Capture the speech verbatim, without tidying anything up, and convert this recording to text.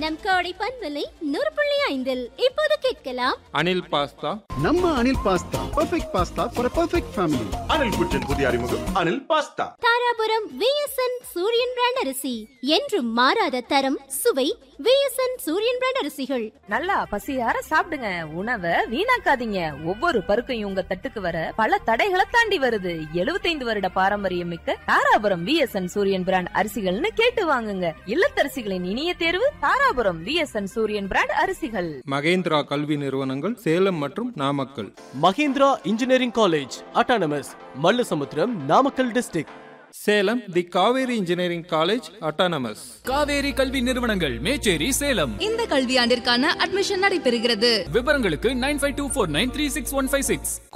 நம் கோடை பண்பலை நூறு புள்ளி ஐந்தில் இப்போது கேட்கலாம் அனில் பாஸ்தா. நம்ம Anil pasta perfect pasta for perfect family. Anil புற்றின் புதிய அறிமுகம் அனில் பாஸ்தா. தாராபுரம் விஎஸ்என் சூரியன் பிராண்ட் அரிசி என்றும் மாறாத தரம் சுவை. விஎஸ்என் சூரியன் பிராண்ட் அரிசிகள். நல்லா பசியார சாப்பிடுங்க, உணவை வீணாக்காதீங்க. ஒவ்வொரு பருக்கையும் உங்க தட்டுக்கு வர பல தடைகளை தாண்டி வருது. எழுபத்தைந்து வருட பாரம்பரியம் மிக்க தாராபுரம் விஎஸ்என் சூரியன் பிராண்ட் அரிசிகள்னு கேட்டு வாங்குங்க. இல்லத்தரசிகளின் இனிய தேர்வு தாராபுரம் விஎஸ்என் சூரியன் பிராண்ட் அரிசிகள். மகேந்திரா கல்வி நிறுவனங்கள் சேலம் மற்றும் Namakkal. Mahindra engineering college autonomous Mallasamudram Namakkal district. Salem தி Kaveri engineering college autonomous. Kaveri கல்வி நிறுவனங்கள் மேச்சேரி சேலம். இந்த கல்வியாண்டிற்கான அட்மிஷன் நடைபெறுகிறது. விவரங்களுக்கு nine five two four nine three six one five six.